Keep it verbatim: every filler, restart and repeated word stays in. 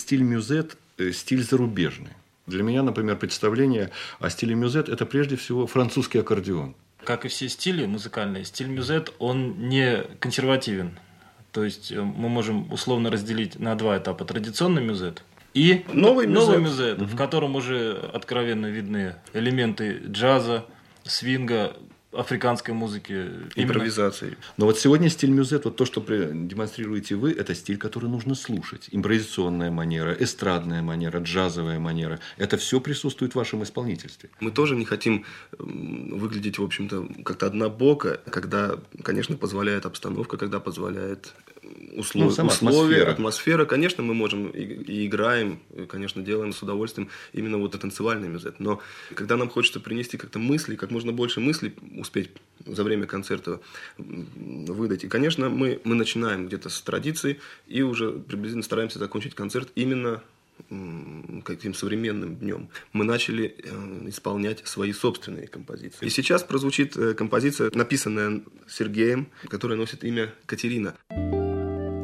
стиль мюзет – стиль зарубежный. Для меня, например, представление о стиле мюзет – это прежде всего французский аккордеон. Как и все стили музыкальные, стиль мюзет, он не консервативен. То есть мы можем условно разделить на два этапа: традиционный мюзет и новый мюзет, новый мюзет угу. в котором уже откровенно видны элементы джаза, свинга, африканской музыки. Импровизации. Именно. Но вот сегодня стиль мюзет, вот то, что демонстрируете вы, это стиль, который нужно слушать. Импровизационная манера, эстрадная манера, джазовая манера. Это все присутствует в вашем исполнительстве. Мы тоже не хотим выглядеть, в общем-то, как-то однобоко, когда, конечно, позволяет обстановка, когда позволяет услов... ну, условия, атмосфера. атмосфера. Конечно, мы можем и, и играем, и, конечно, делаем с удовольствием именно вот этот танцевальный мюзет. Но когда нам хочется принести как-то мысли, как можно больше мыслей успеть за время концерта выдать. И, конечно, мы, мы начинаем где-то с традиции и уже приблизительно стараемся закончить концерт именно каким современным днем. Мы начали исполнять свои собственные композиции. И сейчас прозвучит композиция, написанная Сергеем, которая носит имя Катерина.